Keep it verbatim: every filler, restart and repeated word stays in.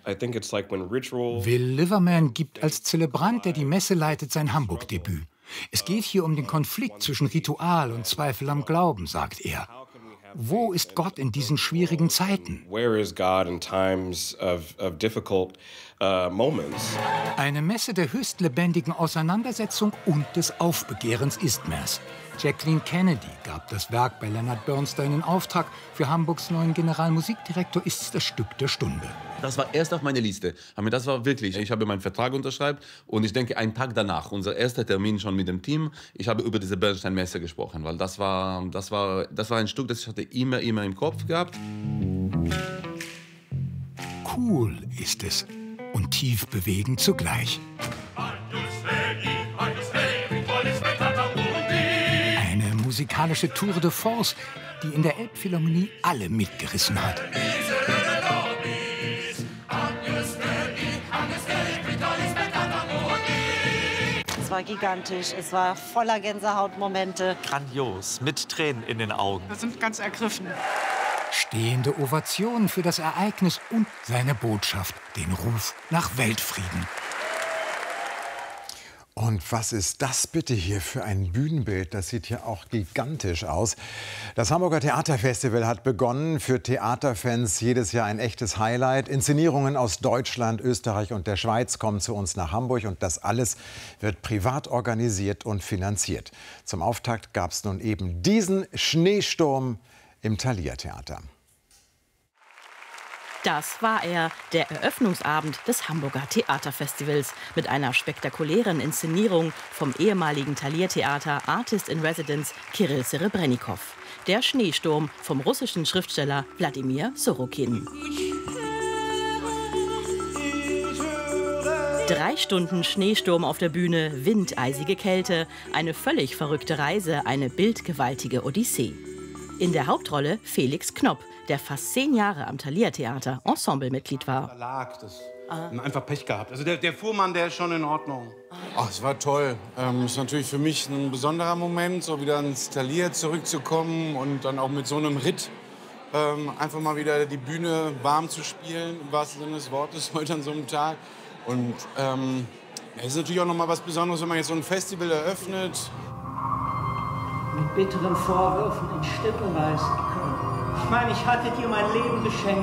Will Liverman gibt als Zelebrant, der die Messe leitet, sein Hamburg-Debüt. Es geht hier um den Konflikt zwischen Ritual und Zweifel am Glauben, sagt er. Wo ist Gott in diesen schwierigen Zeiten? Eine Messe der höchst lebendigen Auseinandersetzung und des Aufbegehrens ist Mass. Jacqueline Kennedy gab das Werk bei Leonard Bernstein in Auftrag. Für Hamburgs neuen Generalmusikdirektor ist es das Stück der Stunde. Das war erst auf meiner Liste. Aber das war wirklich, ich habe meinen Vertrag unterschreibt und ich denke, einen Tag danach, unser erster Termin schon mit dem Team, ich habe über diese Bernstein-Messe gesprochen, weil das war, das, war, das war ein Stück, das ich hatte immer, immer im Kopf gehabt. Cool ist es und tief bewegend zugleich. Eine musikalische Tour de force, die in der Elbphilharmonie alle mitgerissen hat. Es war gigantisch, es war voller Gänsehautmomente. Grandios, mit Tränen in den Augen. Wir sind ganz ergriffen. Stehende Ovationen für das Ereignis und seine Botschaft, den Ruf nach Weltfrieden. Und was ist das bitte hier für ein Bühnenbild? Das sieht ja auch gigantisch aus. Das Hamburger Theaterfestival hat begonnen. Für Theaterfans jedes Jahr ein echtes Highlight. Inszenierungen aus Deutschland, Österreich und der Schweiz kommen zu uns nach Hamburg. Und das alles wird privat organisiert und finanziert. Zum Auftakt gab es nun eben diesen Schneesturm im Thalia Theater. Das war er, der Eröffnungsabend des Hamburger Theaterfestivals mit einer spektakulären Inszenierung vom ehemaligen Thalia-Theater Artist in Residence Kirill Serebrennikov. Der Schneesturm vom russischen Schriftsteller Wladimir Sorokin. Drei Stunden Schneesturm auf der Bühne, Wind, eisige Kälte, eine völlig verrückte Reise, eine bildgewaltige Odyssee. In der Hauptrolle Felix Knopp, der fast zehn Jahre am Thalia-Theater Ensemblemitglied war. Verlag, das ah. einfach Pech gehabt. Also der, der Fuhrmann, der ist schon in Ordnung. Ach, es war toll. Ähm, ist natürlich für mich ein besonderer Moment, so wieder ins Thalia zurückzukommen und dann auch mit so einem Ritt ähm, einfach mal wieder die Bühne warm zu spielen, im wahrsten Sinne des Wortes, heute an so einem Tag. Und ähm, es ist natürlich auch noch mal was Besonderes, wenn man jetzt so ein Festival eröffnet. Mit bitteren Vorwürfen in Stücke reißen können. Ich meine, ich hatte dir mein Leben geschenkt.